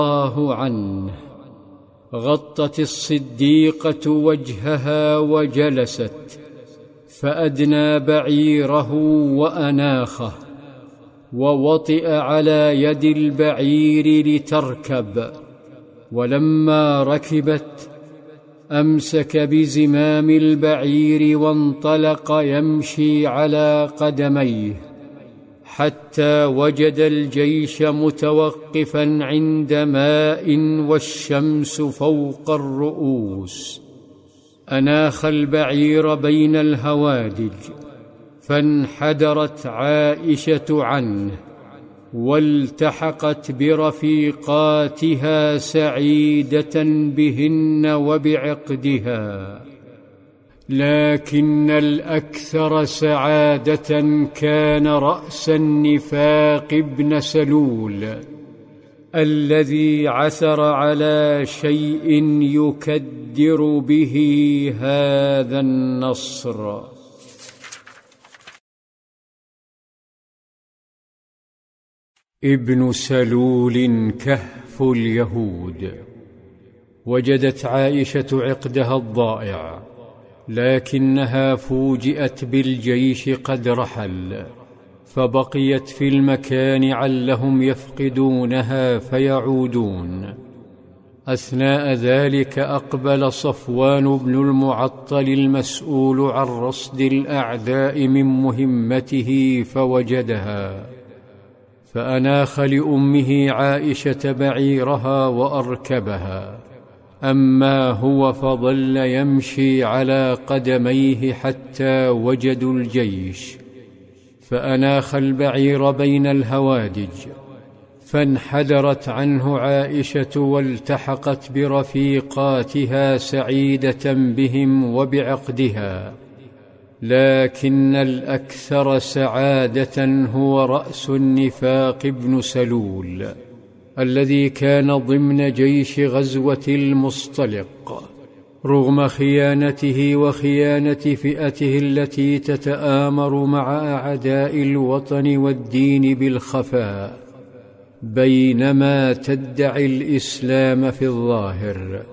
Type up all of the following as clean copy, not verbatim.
الله عنه غطت الصديقة وجهها وجلست، فأدنى بعيره وأناخه، ووطئ على يد البعير لتركب، ولما ركبت أمسك بزمام البعير وانطلق يمشي على قدميه حتى وجد الجيش متوقفا عند ماء والشمس فوق الرؤوس. أناخ البعير بين الهوادج، فانحدرت عائشة عنه والتحقت برفيقاتها سعيدة بهن وبعقدها. لكن الأكثر سعادة كان رأس النفاق ابن سلول، الذي عثر على شيء يكدر به هذا النصر. ابن سلول كهف اليهود. وجدت عائشة عقدها الضائع، لكنها فوجئت بالجيش قد رحل، فبقيت في المكان علهم يفقدونها فيعودون. أثناء ذلك أقبل صفوان بن المعطل المسؤول عن رصد الأعداء من مهمته فوجدها، فأناخ لأمه عائشة بعيرها وأركبها، أما هو فظل يمشي على قدميه حتى وجدوا الجيش، فأناخ البعير بين الهوادج، فانحدرت عنه عائشة والتحقت برفيقاتها سعيدة بهم وبعقدها. لكن الأكثر سعادة هو رأس النفاق ابن سلول، الذي كان ضمن جيش غزوة المصطلق، رغم خيانته وخيانة فئته التي تتآمر مع أعداء الوطن والدين بالخفاء، بينما تدعي الإسلام في الظاهر.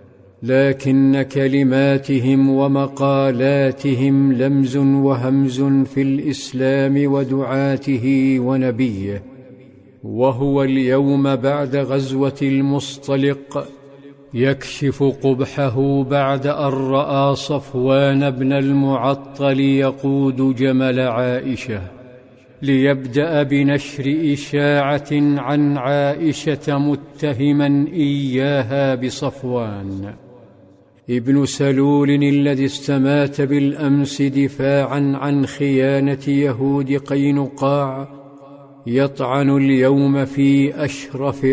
لكن كلماتهم ومقالاتهم لمز وهمز في الإسلام ودعاته ونبيه. وهو اليوم بعد غزوة المصطلق يكشف قبحه بعد أن رأى صفوان بن المعطل يقود جمل عائشة ليبدأ بنشر إشاعة عن عائشة متهما إياها بصفوان. ابن سلول الذي استمات بالأمس دفاعا عن خيانة يهود قينقاع يطعن اليوم في أشرف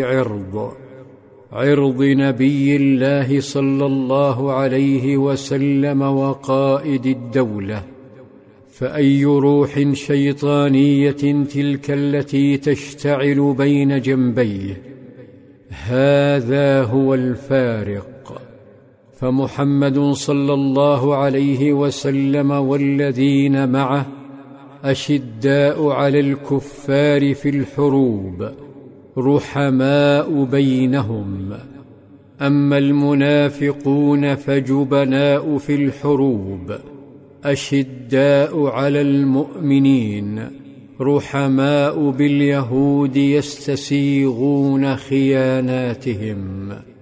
عرض نبي الله صلى الله عليه وسلم وقائد الدولة. فأي روح شيطانية تلك التي تشتعل بين جنبيه؟ هذا هو الفارق. فمحمد صلى الله عليه وسلم والذين معه أشداء على الكفار في الحروب رحماء بينهم، أما المنافقون فجبناء في الحروب أشداء على المؤمنين رحماء باليهود يستسيغون خياناتهم.